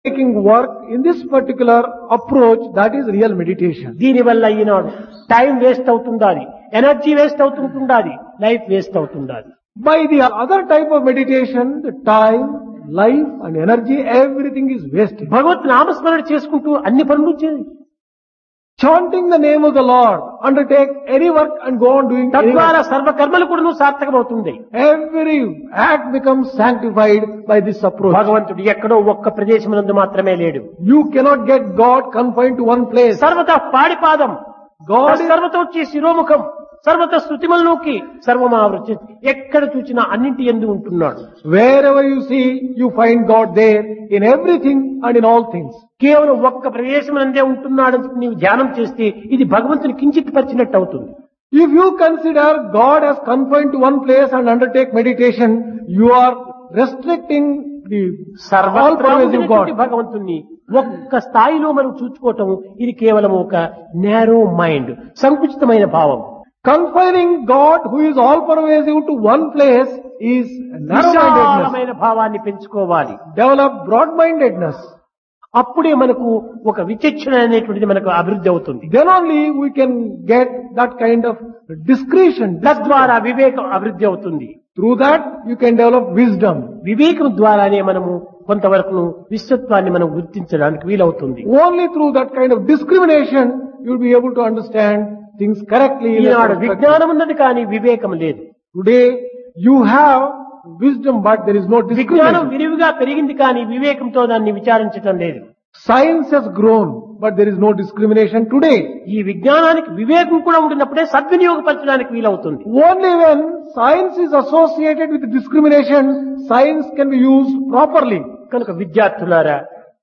Taking work in this particular approach, that is real meditation. దీనివల్ల ఈనాడు time waste అవుతుండాలి, energy waste అవుతుండాలి, life waste అవుతుండాలి. By the other type of meditation, the time, life and energy, everything is wasted. భగవత్ నామస్మరణ చేసుకుంటూ అన్ని పనులు చేయి. Chanting the name of the Lord, undertake any work and go on doing any తద్వారా work. సర్వకర్మలు కూడా సార్థకమవుతుంది. Every act becomes sanctified by this approach. భగవంతుడు ఎక్కడో ఒక్క ప్రదేశమునందు మాత్రమే లేడు. You cannot get God confined to one place. సర్వత పాడిపాదం, God is సర్వత వచ్చి శిరోముఖం, సర్వత స్థుతిమల్లోకి సర్వమావృత్తి, ఎక్కడ చూచినా అన్నింటి యందు ఉంటున్నాడు. wherever you see, you find God there in everything and in all things. కేవలం ఒక్క ప్రదేశమునందే ఉంటున్నాడని నీవు ధ్యానం చేస్తే ఇది భగవంతుని కించిత్ పరిచినట్టు అవుతుంది. If you consider God as confined to one place and undertake meditation, you are restricting the all-pervasive God. భగవంతుని ఒక్క స్థాయిలో మనం చూసుకోవటం ఇది కేవలం ఒక నేరో మైండ్, సంకుచితమైన భావం. Confining God who is all-pervasive to one place is narrow-mindedness. విశాలమైన భావాన్ని పెంచుకోవాలి. Develop broad-mindedness. అప్పుడే మనకు ఒక విచక్షణ అనేటువంటిది మనకు అభివృద్ధి అవుతుంది. Then only we can get that kind of discretion. తద్వారా వివేకం అభివృద్ధి అవుతుంది. Through that you can develop wisdom. వివేకం ద్వారానే మనము కొంతవరకు విశ్వత్వాన్ని మనం గుర్తించడానికి వీలవుతుంది. Only through that kind of discrimination you will be able to understand things correctly. ఈనాడు విజ్ఞానం ఉన్నది కానీ వివేకం లేదు. Today you have wisdom but there is no విజ్ఞానం discrimination. విరివిగా పెరిగింది కానీ వివేకంతో దాన్ని విచారించటం లేదు. Science has grown but there is no discrimination today. ఈ విజ్ఞానానికి వివేకం కూడా ఉండినప్పుడే సద్వినియోగపరచడానికి వీలవుతుంది. Only when science is associated with discrimination, science can be used properly. కనుక విద్యార్థులారా,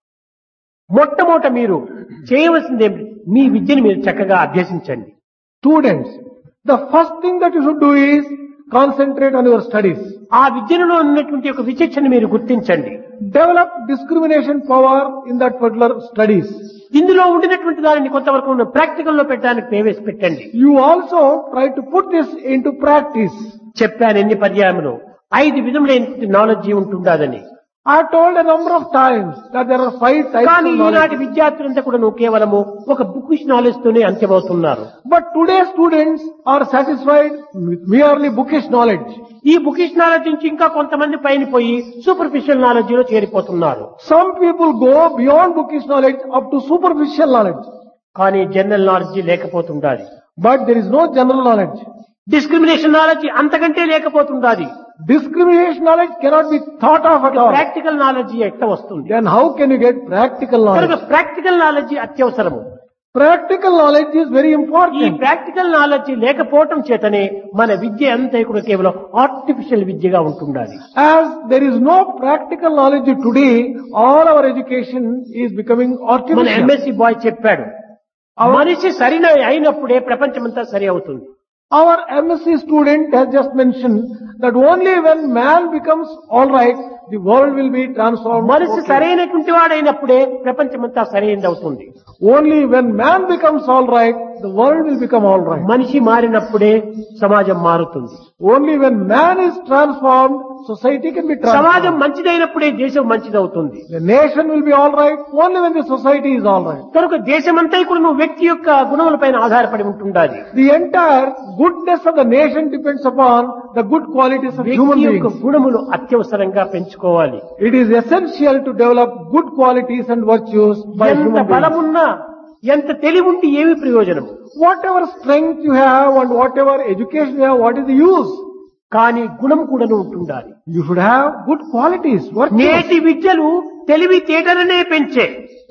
మొట్టమొదట మీరు చేయవలసింది మీ విద్యను మీరు చక్కగా అభ్యసించండి. Students, the first thing that you should do is concentrate on your studies. ఆ విద్యలో ఉన్నటువంటి ఒక విచక్షణ మీరు గుర్తించండి. Develop discrimination power in that particular studies. ఇందులో ఉండినటువంటి దానిని కొంతవరకు ప్రాక్టికల్ లో పెట్టడానికి ప్రవేశపెట్టండి. You also try to put this into practice. చెప్పాను ఎన్ని పర్యాయములు 5 విధములైన knowledge ఉంటుండాలని. I told a number of times that there are 5 types కానీ of ఈనాటి knowledge. విద్యార్థులంతా కూడా కేవలము ఒక బుకిష్ నాలెడ్జ్ తోనే అంత్యమవుతున్నారు. But today's students are satisfied with merely bookish knowledge. ఈ బుకిష్ నాలెడ్జ్ నుంచి ఇంకా కొంతమంది పైన పోయి సూపర్ఫిషియల్ నాలెడ్జ్ లో చేరిపోతున్నారు. Some people go beyond bookish knowledge up to superficial knowledge. కానీ general knowledge లేకపోతుండాలి. But there is no general knowledge. Discrimination knowledge అంతకంటే లేకపోతుండాలి. Discrimination knowledge cannot be thought of at all. Practical knowledge ఎట్లా వస్తుంది? Then how can you get practical కనుక knowledge? Practical knowledge అత్యవసరము. Practical knowledge is very ఈ important. Practical knowledge లేకపోవటం చేతనే మన విద్య అంతా కూడా కేవలం ఆర్టిఫిషియల్ విద్యగా ఉంటుండాలి. As there is no practical knowledge today, all our education is becoming మన artificial. ఎంఎస్సి బాయ్ చెప్పాడు, మనిషి సరైన అయినప్పుడే ప్రపంచమంతా సరి అవుతుంది. Our MSc student has just mentioned that only when man becomes all right, the world will be transformed. మనిషి Okay. సరైనటువంటి వాడైనప్పుడే ప్రపంచమంతా సరైనది అవుతుంది. Only when man becomes all right, the world will become all right. మనిషి మారినప్పుడే సమాజం మారుతుంది. Only when man is transformed, society can be సమాజం transformed. మంచిదైనప్పుడే దేశం మంచిదవుతుంది. The nation will be all right only when the society is all right. కనుక దేశమంతా కూడా నువ్వు వ్యక్తి యొక్క గుణములపైన ఆధారపడి ఉంటుండాలి. The entire goodness of the nation depends upon the good qualities of human వ్యక్తి యొక్క beings. గుణములు అత్యవసరంగా పెంచుకోవాలి. It is essential to develop good qualities and virtues by ఎంత human beings. బలమున్నా, ఎంత తెలివి ఉంటే ఏమి ప్రయోజనం? Whatever strength you have and whatever education you have, what is the use? కానీ గుణం కూడా ఉంటుండాలి. You should have good qualities, virtues. నేటి విద్యలు తెలివి తేటలనే పెంచే,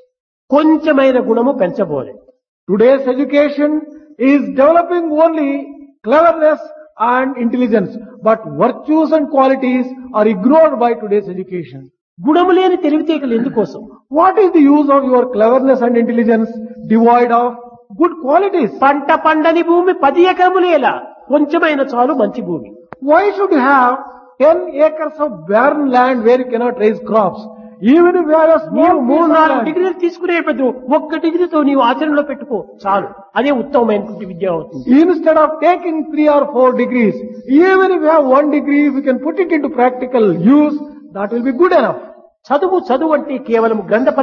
కొంచెమైన గుణము పెంచబోలే. Today's education is developing only cleverness and intelligence, but virtues and qualities are ignored by today's education. గుణము లేని తెలివితేటలు ఎందుకోసం? What is the use of your cleverness and intelligence devoid of good qualities? పంట పండని భూమి 10 ఎకరములేలా, కొంచెమైన చాలు మంచి భూమి. Why should you have 10 acres of barren land where you cannot raise crops? Even if you have a small నీవు piece of 3-4 land, డిగ్రీలు తీసుకునే బదులు 1 డిగ్రీతో నీవు ఆచరణలో పెట్టుకో చాలు. అదే ఉత్తమమైనటువంటి విద్య అవుతుంది. instead of taking 3 or 4 degrees, even if you have 1 degree, if you can put it into practical use, that will be good enough. చదువు అంటే కేవలం గ్రంథ